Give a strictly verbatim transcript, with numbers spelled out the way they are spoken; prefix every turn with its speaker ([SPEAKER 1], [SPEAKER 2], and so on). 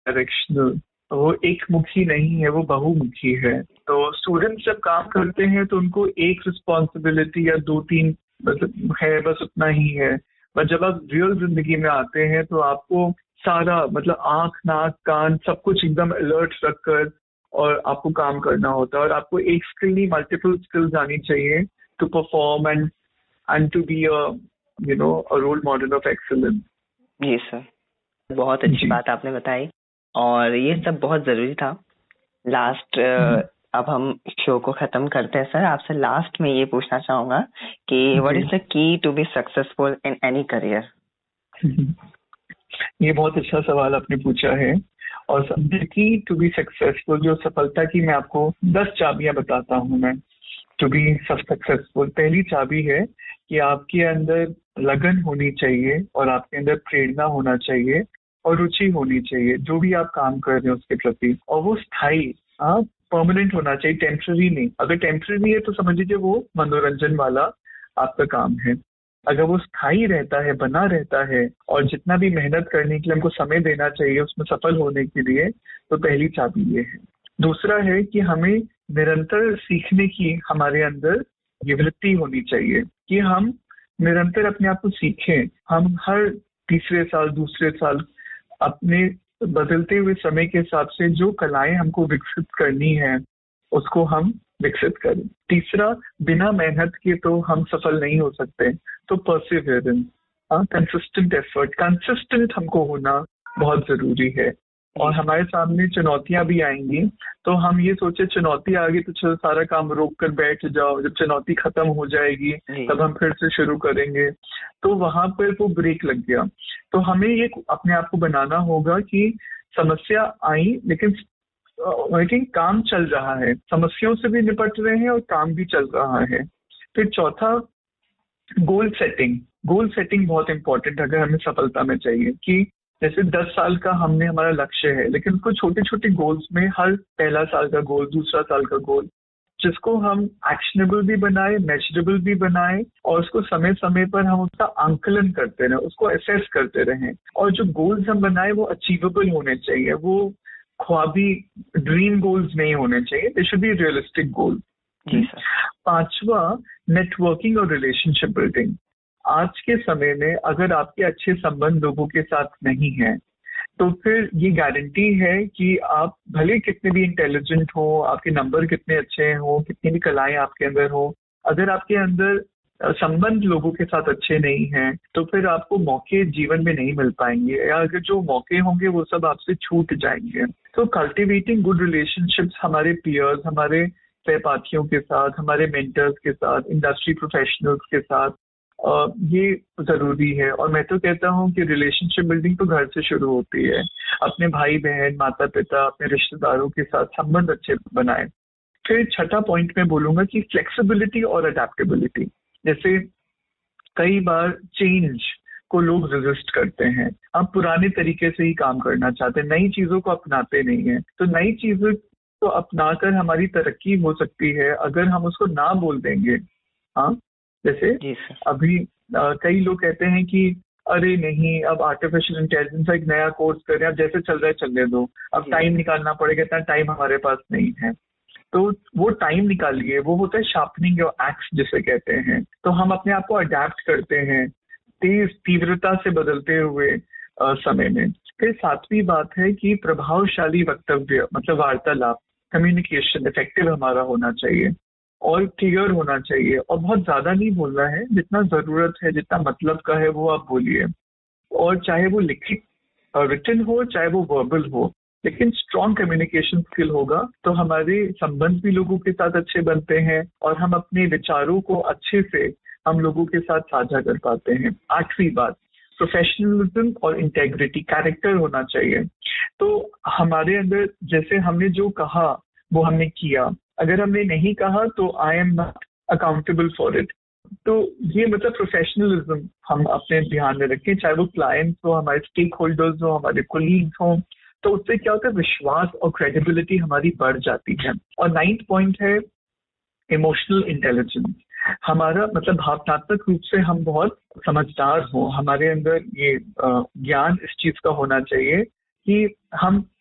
[SPEAKER 1] Directional, वो एक मुखी नहीं है, वो बहुमुखी है। तो स्टूडेंट्स जब काम करते हैं तो उनको एक रिस्पॉन्सिबिलिटी या दो तीन मतलब है, बस उतना ही है। पर जब आप रियल जिंदगी में आते हैं तो आपको सारा मतलब आंख नाक कान सब कुछ एकदम अलर्ट रखकर और आपको काम करना होता है, और आपको एक स्किल नहीं मल्टीपल स्किल्स आनी चाहिए to perform and and to be a you know a role model of excellence.
[SPEAKER 2] Ji sir, बहुत अच्छी
[SPEAKER 1] जी
[SPEAKER 2] बात आपने बताई और ये सब बहुत जरूरी था। लास्ट अब हम शो को खत्म करते हैं सर। आपसे लास्ट में ये पूछना चाहूंगा कि what
[SPEAKER 1] ji
[SPEAKER 2] is the key to be successful in any career?
[SPEAKER 1] ये बहुत अच्छा सवाल आपने पूछा है। और की टू बी सक्सेसफुल, जो सफलता की मैं आपको दस चाबियां बताता हूँ मैं टू बी सक्सेसफुल। पहली चाबी है कि आपके अंदर लगन होनी चाहिए और आपके अंदर प्रेरणा होना चाहिए और रुचि होनी चाहिए जो भी आप काम कर रहे हैं उसके प्रति, और वो स्थायी हाँ परमानेंट होना चाहिए, टेम्पररी नहीं। अगर टेम्पररी है तो समझ लीजिए वो मनोरंजन वाला आपका काम है। अगर वो स्थायी रहता है, बना रहता है, और जितना भी मेहनत करने के लिए हमको समय देना चाहिए उसमें सफल होने के लिए, तो पहली चाबी ये है। दूसरा है कि हमें निरंतर सीखने की हमारे अंदर ये वृत्ति होनी चाहिए कि हम निरंतर अपने आप को सीखें। हम हर तीसरे साल दूसरे साल अपने बदलते हुए समय के हिसाब से जो कलाएं हमको विकसित करनी है उसको हम विकसित करें। तीसरा, बिना मेहनत के तो हम सफल नहीं हो सकते, तो परसिवियरेंस, कंसिस्टेंट एफर्ट, कंसिस्टेंट हमको होना बहुत जरूरी है। और हमारे सामने चुनौतियां भी आएंगी तो हम ये सोचे चुनौती आ गई तो चलो सारा काम रोक कर बैठ जाओ, जब चुनौती खत्म हो जाएगी तब हम फिर से शुरू करेंगे, तो वहां पर वो ब्रेक लग गया। तो हमें ये अपने आप को बनाना होगा कि समस्या आई लेकिन लेकिन काम चल रहा है, समस्याओं से भी निपट रहे हैं और काम भी चल रहा है। फिर चौथा, गोल सेटिंग। गोल सेटिंग बहुत इंपॉर्टेंट है अगर हमें सफलता में चाहिए कि जैसे दस साल का हमने हमारा लक्ष्य है, लेकिन उसको छोटे छोटे गोल्स में, हर पहला साल का गोल, दूसरा साल का गोल, जिसको हम एक्शनेबल भी बनाए, मेजरेबल भी बनाए, और उसको समय समय पर हम उसका आंकलन करते रहे, उसको असेस करते रहें। और जो गोल्स हम बनाए वो अचीवेबल होने चाहिए, वो ख्वाबी ड्रीम गोल्स नहीं होने चाहिए, they should be realistic goals. पांचवा, नेटवर्किंग और रिलेशनशिप बिल्डिंग। आज के समय में अगर आपके अच्छे संबंध लोगों के साथ नहीं है तो फिर ये गारंटी है कि आप भले कितने भी इंटेलिजेंट हो, आपके नंबर कितने अच्छे हो, कितनी भी कलाएं आपके अंदर हो, अगर आपके अंदर संबंध लोगों के साथ अच्छे नहीं हैं तो फिर आपको मौके जीवन में नहीं मिल पाएंगे, या अगर जो मौके होंगे वो सब आपसे छूट जाएंगे। तो कल्टिवेटिंग गुड रिलेशनशिप्स हमारे पीयर्स, हमारे सहपाठियों के साथ, हमारे मेंटर्स के साथ, इंडस्ट्री प्रोफेशनल्स के साथ, ये जरूरी है। और मैं तो कहता हूँ कि रिलेशनशिप बिल्डिंग तो घर से शुरू होती है। अपने भाई बहन, माता पिता, अपने रिश्तेदारों के साथ संबंध अच्छे बनाए। फिर छठा पॉइंट मैं बोलूंगा कि फ्लेक्सिबिलिटी और अडेप्टेबिलिटी। जैसे कई बार चेंज को लोग रेजिस्ट करते हैं, आप पुराने तरीके से ही काम करना चाहते हैं, नई चीजों को अपनाते नहीं है। तो नई चीजों को अपनाकर हमारी तरक्की हो सकती है अगर हम उसको ना बोल देंगे। हाँ, जैसे अभी आ, कई लोग कहते हैं कि अरे नहीं, अब आर्टिफिशियल इंटेलिजेंस का एक नया कोर्स कर रहे हैं, अब जैसे चल रहा है चलने दो, अब टाइम निकालना पड़ेगा, इतना टाइम हमारे पास नहीं है। तो वो टाइम निकालिए, वो होता है शार्पनिंग योर एक्स जिसे कहते हैं। तो हम अपने आप को अडेप्ट करते हैं तेज तीव्रता से बदलते हुए आ, समय में। फिर सातवीं बात है कि प्रभावशाली वक्तव्य मतलब वार्तालाप, कम्युनिकेशन इफेक्टिव हमारा होना चाहिए और क्लियर होना चाहिए, और बहुत ज्यादा नहीं बोलना है, जितना जरूरत है, जितना मतलब का है वो आप बोलिए। और चाहे वो लिखित रिटन हो चाहे वो वर्बल हो, लेकिन स्ट्रॉन्ग कम्युनिकेशन स्किल होगा तो हमारे संबंध भी लोगों के साथ अच्छे बनते हैं और हम अपने विचारों को अच्छे से हम लोगों के साथ साझा कर पाते हैं। आठवीं बात, प्रोफेशनलिज्म और इंटेग्रिटी, कैरेक्टर होना चाहिए। तो हमारे अंदर जैसे हमने जो कहा वो हमने किया, अगर हमने नहीं कहा तो I am not accountable for it. तो ये मतलब प्रोफेशनलिज्म हम अपने ध्यान में रखें, चाहे वो क्लाइंट्स हो, हमारे स्टेक होल्डर्स हो, हमारे कोलीग्स हो, तो उससे क्या होता है, विश्वास और क्रेडिबिलिटी हमारी बढ़ जाती है। और नाइन्थ पॉइंट है इमोशनल इंटेलिजेंस। हमारा मतलब भावनात्मक रूप से हम बहुत समझदार हो, हमारे अंदर ये ज्ञान इस चीज का होना चाहिए कि हम